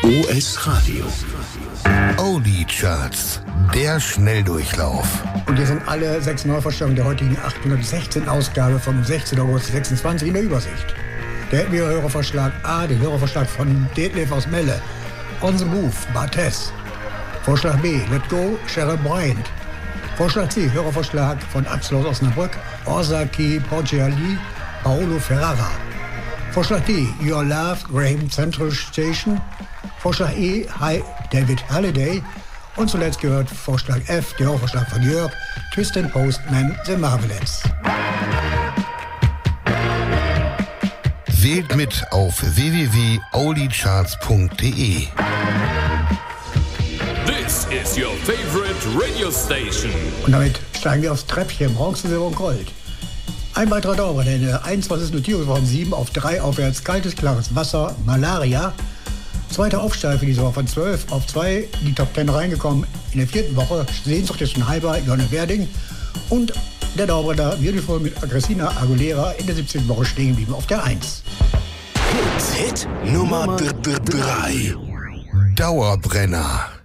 OS Radio. Oldie Charts, der Schnelldurchlauf. Und hier sind alle 6 Neuvorstellungen der heutigen 816 Ausgabe vom 16. August 26 in der Übersicht. Da hätten wir Hörervorschlag A, den Hörervorschlag von Detlef aus Melle. On the Move, Barthes. Vorschlag B, Let Go, Cheryl Bryant. Vorschlag C, Hörervorschlag von Axel aus Osnabrück, Orsaki Porciali, Paolo Ferrara. Vorschlag D, Your Love, Graham Central Station. Vorschlag E, Hi, David Halliday. Und zuletzt gehört Vorschlag F, der Hörervorschlag von Jörg, Twist and Postman, The Marvelettes. Wählt mit auf www.oldiecharts.de. This is your favorite radio station. Und damit steigen wir aufs Treppchen, Bronze, Silber und Gold. Ein weiterer Dauerbrenner in der 21. Notierung von 7 auf 3 aufwärts, kaltes, klares Wasser, Malaria. Zweiter Aufstieg für diese Woche von 12 auf 2, in die Top 10 reingekommen. In der 4. Woche Sehnsucht ist ein halber, Jonne Werding. Und der Dauerbrenner Beautiful mit Aggressina Aguilera in der 17. Woche stehen geblieben auf der 1. Hit Nummer 3. Dauerbrenner.